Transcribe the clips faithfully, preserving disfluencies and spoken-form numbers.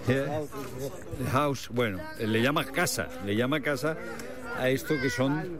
Yeah. The house, bueno, le llama casa, le llama casa a esto que son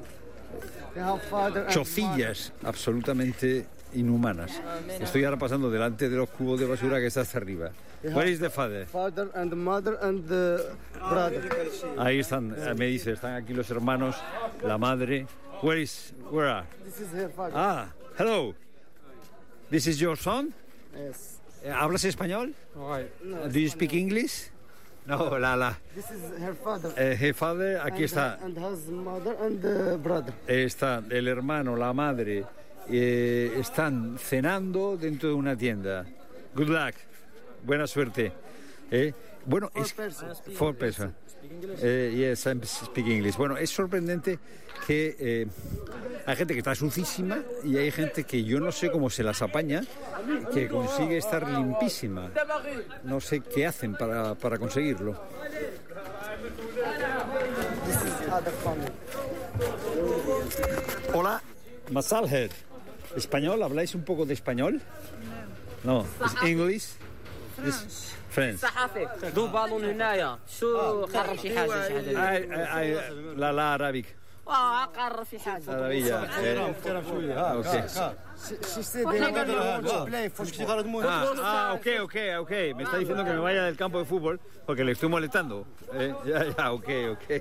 chocillas absolutamente inhumanas. Estoy ahora pasando delante de los cubos de basura que está hasta arriba. Where is the father? Father and mother and the brother. Ahí están, me dice, están aquí los hermanos, la madre. Where is, where are? This is her father. Ah, hello. This is your son? Yes. ¿Hablas español? No, Do you speak English? No, la, la. This is her father. Eh, her father, aquí and, está. And his mother and the brother. Está el hermano, la madre, eh, están cenando dentro de una tienda. Good luck. Buena suerte. Eh, bueno, Four es persons. four person. Eh, yes, I speak English. Bueno, es sorprendente que eh, hay gente que está sucísima y hay gente que yo no sé cómo se las apaña, que consigue estar limpísima. No sé qué hacen para, para conseguirlo. This is other family. Hola, Masalher. ¿Español? ¿Habláis un poco de español? No. ¿Es English? Is French. صحافي ذو بالون هنايا شو قرر في حاجه Ay, ay, ay, la la Arabic. اه قرر في حاجه Arabilla. Eh, okay. She, she said they want to play football. Ah, ah, ok, ok, ok. Me está diciendo que me vaya del campo de fútbol porque le estoy molestando. Eh, ya, ya, ok, ok.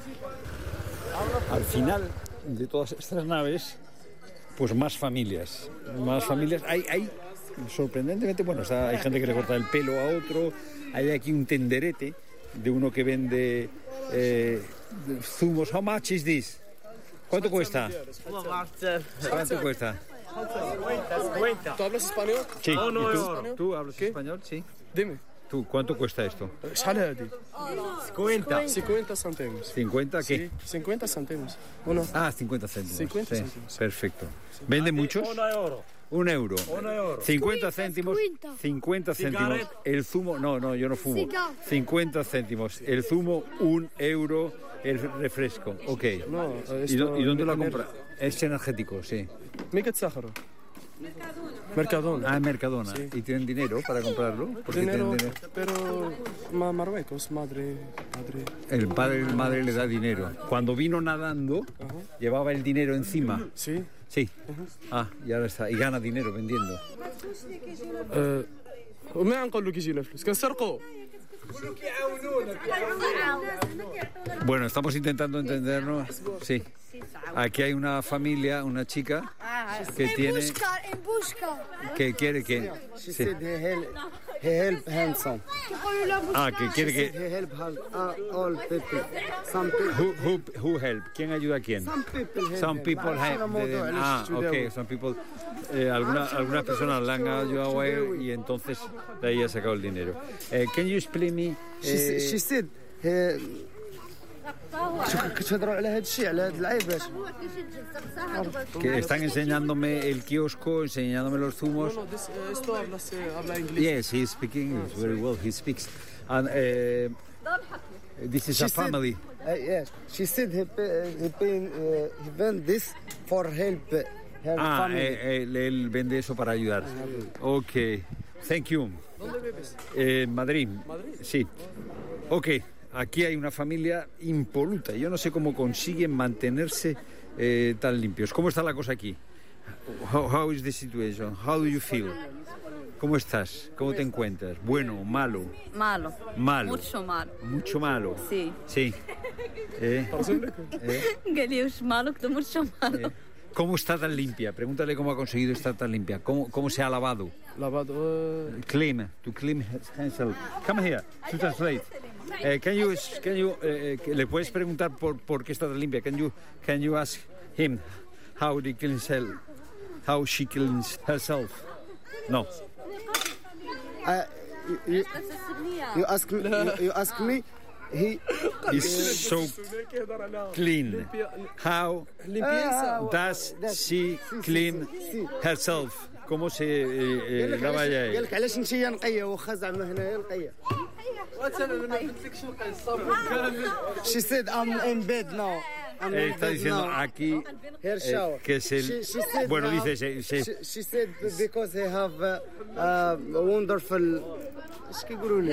Al final de todas estas naves, pues más familias. Más familias. Hay, hay sorprendentemente, bueno, o sea, hay gente que le corta el pelo a otro. Hay aquí un tenderete de uno que vende eh, zumos. How much is this? ¿Cuánto cuesta? ¿Cuánto cuesta? ¿Tú hablas español? Sí. Oh, no, ¿Y no, tú? no. ¿Tú hablas ¿Qué? español? Sí. Dime. ¿Tú cuánto cuesta esto? شحال هادي؟ cincuenta. cincuenta céntimos. ¿cincuenta qué? Sí, cincuenta céntimos. ¿O no? Ah, cincuenta céntimos. cincuenta Sí, céntimos. perfecto. ¿Vende muchos? Un euro. cincuenta céntimos. cincuenta céntimos. El zumo, no, no, yo no fumo. cincuenta céntimos. El zumo, un euro. El refresco. Ok. No, ¿Y, dó- y dónde lo ha esto- comprado? Es energético, sí. مين كتسخروا؟ Mercadona. Ah, en Mercadona. Sí. ¿Y tienen dinero para comprarlo? Porque Dinero, tienen dinero. pero ma- Marruecos, madre, madre. El padre y la madre le da dinero. Cuando vino nadando, llevaba el dinero encima. Sí. Sí. Ah, y ahora está. Y gana dinero vendiendo. أه، وما نقول له كي يجينا فلوس كنسرقوا. Bueno, estamos intentando entendernos. Sí. Aquí hay una familia, una chica que tiene, En busca. que quiere que, She sí. said he help, he help handsome. Ah, que quiere que. He help all, uh, all people. Some people. Who, who, who help? ¿Quién ayuda a quién? Some people help. Some them. people عرفتي help. الموضوع them. علاش Ah, شفتوا ok. داول. Some people. Eh, alguna, algunas personas la han ayudado a él y entonces de ahí ha sacado el dinero. Eh, can you explain me? She, eh, she said he كتهضروا على هذا الشيء على هاد العيبات. que están enseñándome el kiosco, enseñándome los zumos. No, no, this, uh, esto habla, habla inglés. Yes, he speaks English very well. He speaks. And uh, this is She a said- family. Uh, yes, she said he pay, he, pay, uh, he vent this for help her Ah, family. eh, él, él vende eso para ayudar. Ok, thank you. ¿Dónde bebes? Eh, Madrid. ¿Madrid? Sí. Ok, aquí hay una familia impoluta. Yo no sé cómo consiguen mantenerse eh, tan limpios. ¿Cómo está la cosa aquí? How, how is the situation? How do you feel? ¿Cómo estás? ¿Cómo te encuentras? ¿Bueno, malo? Malo. Malo. Mucho malo. Mucho malo. Sí. Sí. Eh, قال لي وش مالك ده mucho malo. eh. ¿Cómo está tan limpia? Pregúntale cómo ha conseguido estar tan limpia. ¿Cómo, cómo se ha lavado? Lavado. uh, Clean, to clean himself. Come here, to translate. Eh, can you, can you, eh, eh, le puedes preguntar por, por qué está tan limpia? Can you, can you ask him how he cleans herself? How she cleans herself? No. Uh, you, you, you ask me. You, you ask me. He. It's so clean. How Ah, does she clean herself? ¿Cómo se eh, eh, lava ella? قال لك علاش انت نقيه واخا زعما هنايا نقيه. She said I'm in bed now. I'm Eh, in está bed diciendo now. aquí Hair eh, shower. que es el... She, she said Bueno, now- dice... Se, se- She, she said because they have uh, uh, wonderful. اش كيقولوا لي؟